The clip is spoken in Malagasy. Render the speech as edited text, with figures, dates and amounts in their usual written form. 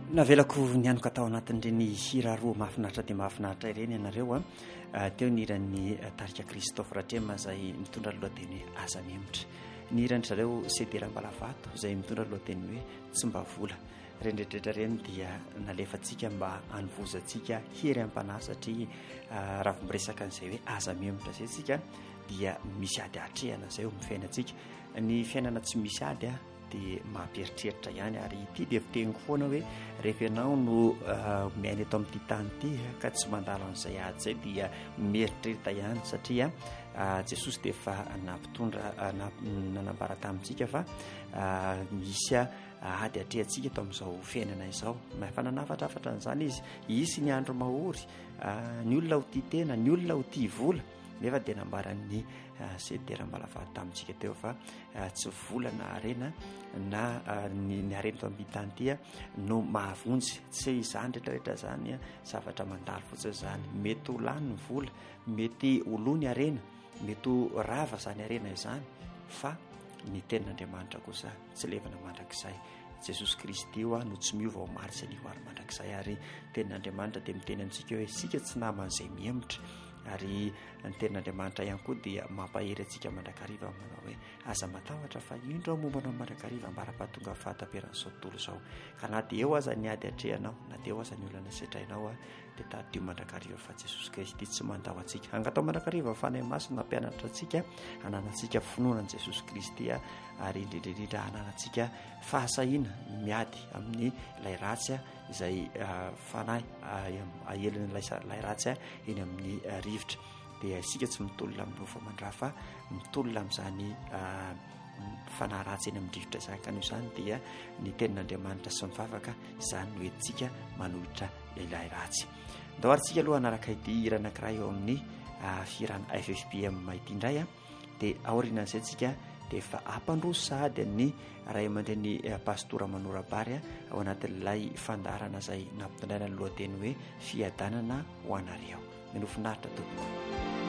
navelako nianoko atao anatin'ireny hira roa mahafinaritra dia mahafinaritra ireny ianareo teo ny iran'ny tarika Christophe Ratrema izay mitondra lohateny hoe aza mihemitra, ny iran'ny zareo Sederambalavato izay mitondra lohateny hoe tsy mba vola. Ireny rehetrarehetra ireny dia nalefantsika mba hanovozantsika hery am-panahy satria raha vao miresaka an'izay hoe aza mihemitra izay tsika dia misy ady hatrehana izay eo amin'ny fiainantsika. Ny fiainana tsy misy ady dia mampieritreritra ihany, ary ity dia fiteniko foana hoe rehefa ianao no miaina eto amin'ity tany ity ka tsy mandalo an'izay ady izay dia mieritreritra ihany satria Jesosy dia efa nampitondra nanambara tamintsika fa misy ady hatrehantsika eto amin'izao fiainana izao. Efa nanafatra an'izany izy, hisy ny andro mahory, ny olona ho tia tena, ny olona ho tia vola, nefa dia nambaran'ny Sederambalavato tamintsika teo fa tsy vola na harena na ny harena eto amin'ny tany ity no mahavonjy. Tsy izany rehetrarehetra izany zavatra mandalo fotsiny izany. Mety ho lany ny vola, mety ho lo ny harena, mety ho rava izany harena izany, fa ny tenin'Andriamanitra kosa tsy levana mandrakizay. Jesosy Kristy io no tsy miova ao maro izay ny hoary mandrakizay, ary tenin'Andriamanitra dia miteny amintsika hoe isika tsy naman'izay mihemitra. Ary ny tenin'Andriamanitra ihany koa dia mampahery antsika mandrakariva manao hoe aza matahotra fa indro mombana mandrakariva mba raha-pahatonga fahataperan'izao tontolo izao. Ka na dia eo aza ny ady hatrehanao, na dia eo aza ny olana setrainao dia tadio mandrakariva fa Jesosy Kristy tsy mandaho antsika. Angatao mandrakariva fanahy masina nampianatra antsika hananantsika finoana an' Jesosy Kristy, ary indrindrindrindra hananantsika fahasahiana miady amin'ny lay ratsy izay fanahy ahelin'ilay ratsy eny amin'ny rivotra. Dia isika tsy mitolona amin'ny rofa mandra fa mitolona amin'izany fanahy ratsy eny amin'ny rivotra izany. Ka noho izany dia ny tenin'Andriamanitra sy mivavaka izany no entsika manohitra ilay ratsy. Ndao arintsika aloha hanaraka ity hira anankiray eo amin'ny firana FFPM ity indray dia aorianan'izay tsika dia efa ampandroso sahady ny ray aman-dreny pastora Manora Bary ao anatin'ilay fandarana izay nampitondraina ny lohateny hoe fiadanana ho anareo. Minofinaritra tompoko.